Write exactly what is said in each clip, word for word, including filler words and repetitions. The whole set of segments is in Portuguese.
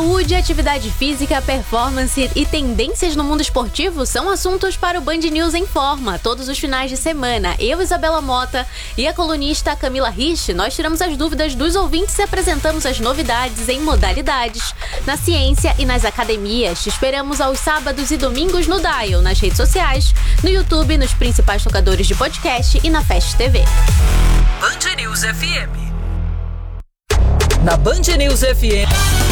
Saúde, atividade física, performance e tendências no mundo esportivo são assuntos para o Band News em Forma. Todos os finais de semana, eu, Isabela Mota, e a colunista Camila Rich, nós tiramos as dúvidas dos ouvintes e apresentamos as novidades em modalidades, na ciência e nas academias. Te esperamos aos sábados e domingos no Dial, nas redes sociais, no YouTube, nos principais tocadores de podcast e na Fast T V. Band News F M. Na Band News F M.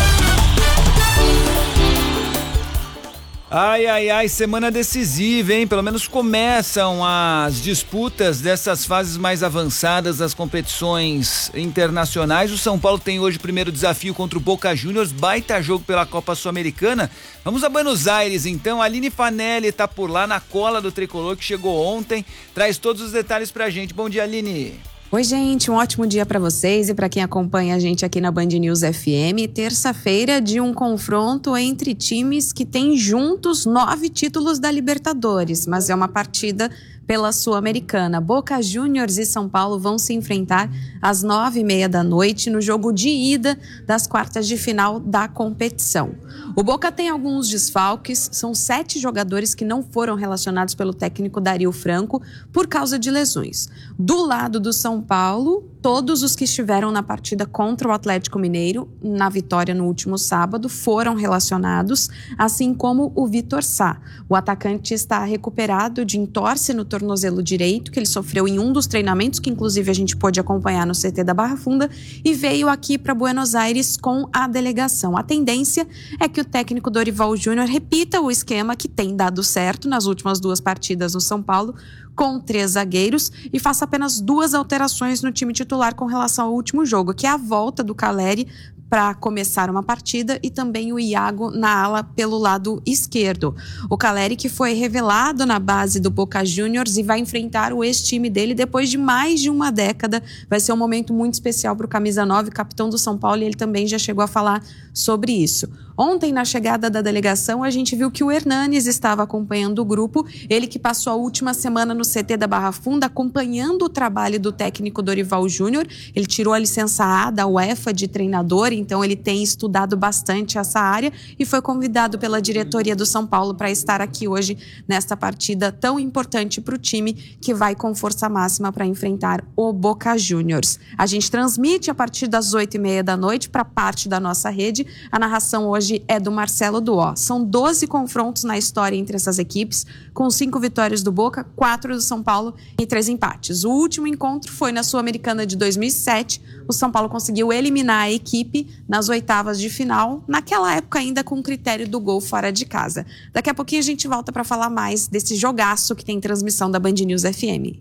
Ai, ai, ai, semana decisiva, hein? Pelo menos começam as disputas dessas fases mais avançadas das competições internacionais. O São Paulo tem hoje o primeiro desafio contra o Boca Juniors, baita jogo pela Copa Sul-Americana. Vamos a Buenos Aires, então. A Aline Fanelli tá por lá na cola do Tricolor, que chegou ontem. Traz todos os detalhes pra gente. Bom dia, Aline. Oi, gente, um ótimo dia para vocês e para quem acompanha a gente aqui na Band News F M. Terça-feira de um confronto entre times que têm juntos nove títulos da Libertadores, mas é uma partida pela Sul-Americana. Boca Juniors e São Paulo vão se enfrentar às nove e meia da noite no jogo de ida das quartas de final da competição. O Boca tem alguns desfalques, são sete jogadores que não foram relacionados pelo técnico Dario Franco por causa de lesões. Do lado do São Paulo, todos os que estiveram na partida contra o Atlético Mineiro, na vitória no último sábado, foram relacionados, assim como o Vitor Sá. O atacante está recuperado de entorse no tornozelo direito, que ele sofreu em um dos treinamentos, que inclusive a gente pôde acompanhar no C T da Barra Funda, e veio aqui para Buenos Aires com a delegação. A tendência é que o técnico Dorival Júnior repita o esquema que tem dado certo nas últimas duas partidas no São Paulo, com três zagueiros, e faça apenas duas alterações no time titular com relação ao último jogo, que é a volta do Caleri para começar uma partida e também o Iago na ala pelo lado esquerdo. O Caleri, que foi revelado na base do Boca Juniors e vai enfrentar o ex-time dele depois de mais de uma década. Vai ser um momento muito especial para o camisa nove, capitão do São Paulo, e ele também já chegou a falar sobre isso. Ontem, na chegada da delegação, a gente viu que o Hernanes estava acompanhando o grupo, ele que passou a última semana no C T da Barra Funda acompanhando o trabalho do técnico Dorival Júnior. Ele tirou a licença A da UEFA de treinador, então ele tem estudado bastante essa área e foi convidado pela diretoria do São Paulo para estar aqui hoje nesta partida tão importante para o time, que vai com força máxima para enfrentar o Boca Juniors. A gente transmite a partir das oito e meia da noite para parte da nossa rede. A narração hoje é do Marcelo Duó. São doze confrontos na história entre essas equipes, com cinco vitórias do Boca, quatro do São Paulo e três empates. O último encontro foi na Sul-Americana de dois mil e sete. O São Paulo conseguiu eliminar a equipe nas oitavas de final, naquela época ainda com o critério do gol fora de casa. Daqui a pouquinho a gente volta para falar mais desse jogaço que tem transmissão da Band News F M.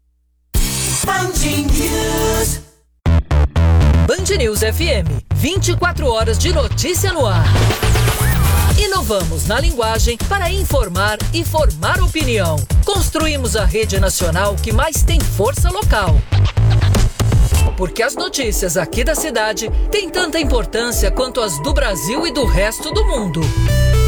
Band News. Band News F M, vinte e quatro horas de notícia no ar. Inovamos na linguagem para informar e formar opinião. Construímos a rede nacional que mais tem força local. Porque as notícias aqui da cidade têm tanta importância quanto as do Brasil e do resto do mundo.